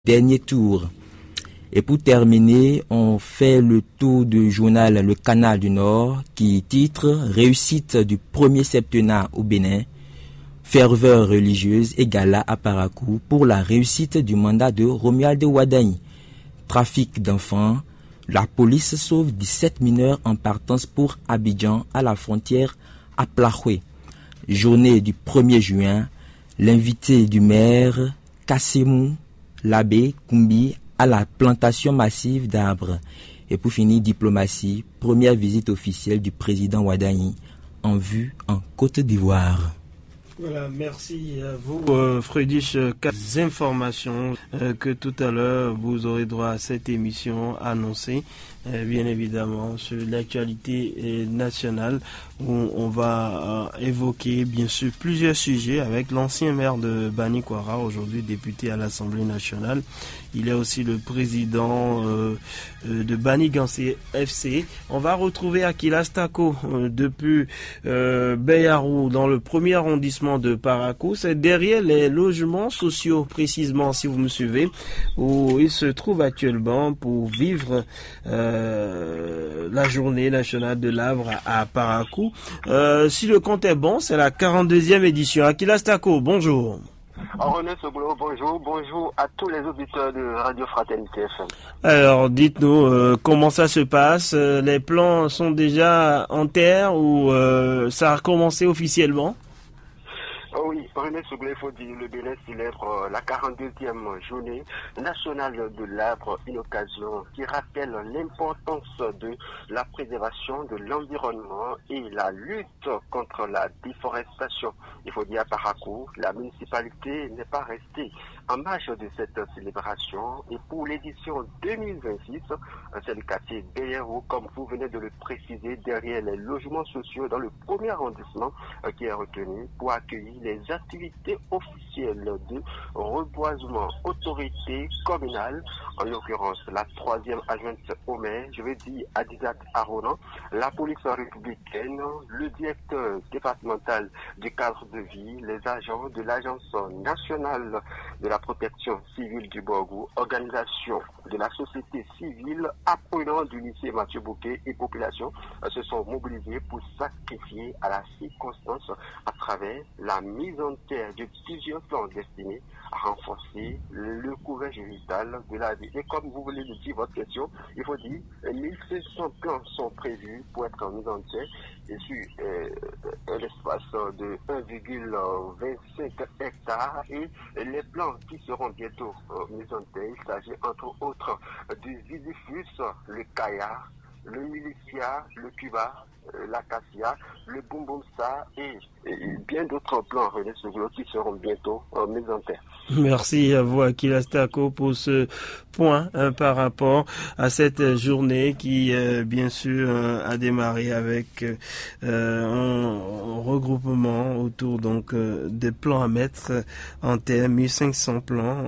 dernier tour. Et pour terminer, on fait le tour du journal Le Canal du Nord qui titre « Réussite du premier septennat au Bénin, ferveur religieuse et gala à Parakou pour la réussite du mandat de Romuald Wardani. Trafic d'enfants, la police sauve 17 mineurs en partance pour Abidjan à la frontière à Plahoué. Journée du 1er juin, l'invité du maire Kassemou Labé Koumbi à la plantation massive d'arbres. Et pour finir, diplomatie, première visite officielle du président Wardani en vue en Côte d'Ivoire. Voilà, merci à vous, Fröhlich. Quelques informations que tout à l'heure vous aurez droit à cette émission annoncée, bien évidemment, sur l'actualité nationale, où on va évoquer bien sûr plusieurs sujets avec l'ancien maire de Bani Kwara, aujourd'hui député à l'Assemblée nationale. Il est aussi le président de Bani Gansé FC. On va retrouver Akilas Tako depuis Beyarou, dans le premier arrondissement de Parakou. C'est derrière les logements sociaux, précisément, si vous me suivez, où il se trouve actuellement pour vivre la journée nationale de l'arbre à Parakou. Si le compte est bon, c'est la 42e édition. Akilas Tako, bonjour. René Soglo, bonjour à tous les auditeurs de Radio Fraternité FM. Alors, dites-nous, comment ça se passe? Les plans sont déjà en terre ou ça a recommencé officiellement? Oui, René Soglo, il faut dire, le Bénin célèbre la 42e journée nationale de l'arbre, une occasion qui rappelle l'importance de la préservation de l'environnement et la lutte contre la déforestation. Il faut dire à Parakou, la municipalité n'est pas restée en marge de cette célébration et pour l'édition 2026, c'est le quartier Beyarou, comme vous venez de le préciser, derrière les logements sociaux dans le premier arrondissement qui est retenu pour accueillir les activités officielles de reboisement. Autorité communale, en l'occurrence la 3e adjointe au maire, je vais dire Adizat Aronan, la police républicaine, le directeur départemental du cadre de vie, les agents de l'Agence nationale de la protection civile du Borgou, organisation de la société civile, apprenants du lycée Mathieu Bouquet et population se sont mobilisés pour sacrifier à la circonstance à travers la mise en terre de plusieurs plans destinés à renforcer le couvercle vital de la vie. Et comme vous voulez le dire, votre question, il faut dire 1500 plans sont prévus pour être mis en terre et sur un espace de 1,25 hectares et les plans qui seront bientôt mis en terre, il s'agit entre autres du Zizifus, le Kaya, le Milicia, le Cuba, l'Acacia, le Bumbumsa et bien d'autres plans René Soglo qui seront bientôt mis en terre. Merci à vous, Akilas Tako, pour ce point par rapport à cette journée qui, bien sûr, a démarré avec un regroupement autour donc des plans à mettre en terre, 1500 plans,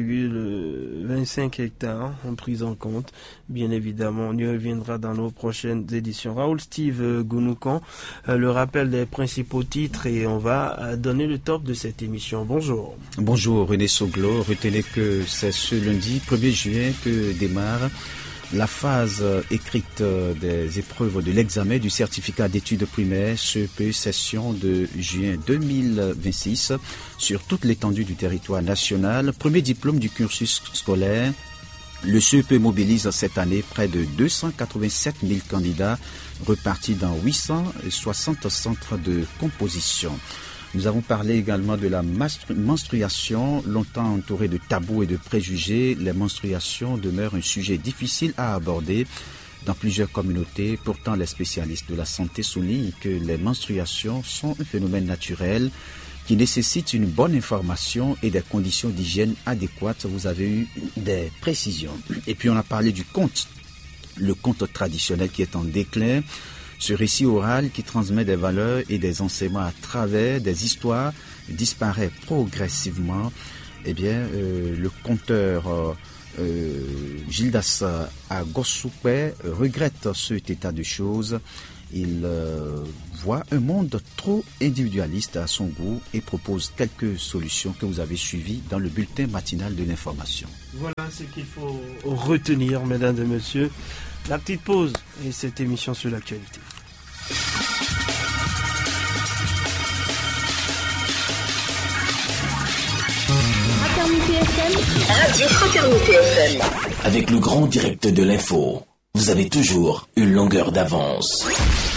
1,25 hectares en prise en compte. Bien évidemment, on y reviendra dans nos prochaines éditions. Raoul Steve Gounoukan, le rappel des principaux titres et on va donner le top de cette émission. Bonjour. Bonjour René Soglo, retenez que c'est ce lundi 1er juin que démarre la phase écrite des épreuves de l'examen du certificat d'études primaires CEP session de juin 2026 sur toute l'étendue du territoire national. Premier diplôme du cursus scolaire. Le CEP mobilise cette année près de 287 000 candidats repartis dans 860 centres de composition. Nous avons parlé également de la menstruation, longtemps entourée de tabous et de préjugés. Les menstruations demeurent un sujet difficile à aborder dans plusieurs communautés. Pourtant, les spécialistes de la santé soulignent que les menstruations sont un phénomène naturel qui nécessite une bonne information et des conditions d'hygiène adéquates. Vous avez eu des précisions. Et puis on a parlé du conte, le conte traditionnel qui est en déclin. Ce récit oral qui transmet des valeurs et des enseignements à travers des histoires disparaît progressivement. Eh bien, le conteur Gildas Agossoupe regrette cet état de choses. Il voit un monde trop individualiste à son goût et propose quelques solutions que vous avez suivies dans le bulletin matinal de l'information. Voilà ce qu'il faut retenir, mesdames et messieurs. La petite pause et cette émission sur l'actualité. Fraternité FM, Radio Fraternité FM. Avec le grand direct de l'info, vous avez toujours une longueur d'avance.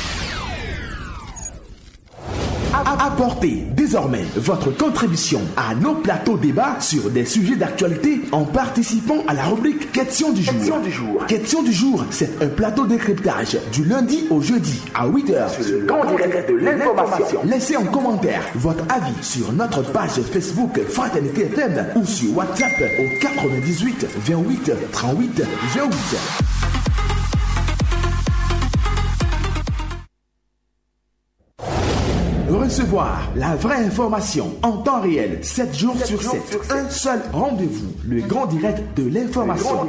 Apportez désormais votre contribution à nos plateaux débats sur des sujets d'actualité en participant à la rubrique Question du jour. Question du jour, c'est un plateau de décryptage du lundi au jeudi à 8h sur le grand direct de l'information. Laissez en commentaire votre avis sur notre page Facebook Fraternité FM ou sur WhatsApp au 98 28 38 28. Recevoir la vraie information en temps réel, 7 jours sur 7. Un seul rendez-vous, le grand direct de l'information.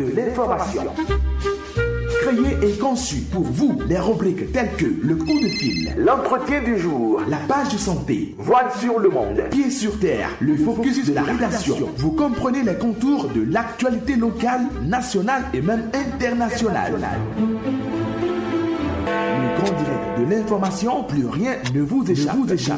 Créé et conçu pour vous, les rubriques telles que le coup de fil, l'entretien du jour, la page de santé, voile sur le monde, pied sur terre, le focus de la rédaction. Vous comprenez les contours de l'actualité locale, nationale et même internationale. Le grand direct de l'information, plus rien ne vous échappe.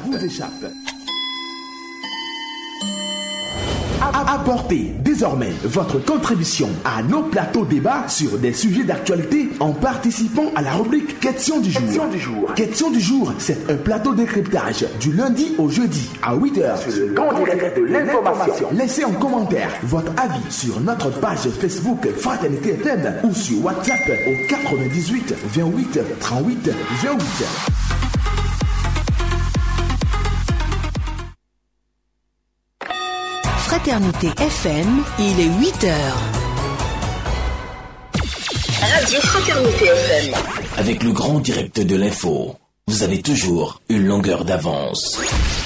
Apportez désormais votre contribution à nos plateaux débats sur des sujets d'actualité en participant à la rubrique Question du jour. Question du jour, c'est un plateau de décryptage du lundi au jeudi à 8h sur le grand direct de l'information. Laissez en commentaire votre avis sur notre page Facebook Fraternité FM ou sur WhatsApp au 98 28 38 28. Fraternité FM, il est 8h. Radio Fraternité FM. Avec le grand direct de l'info, vous avez toujours une longueur d'avance.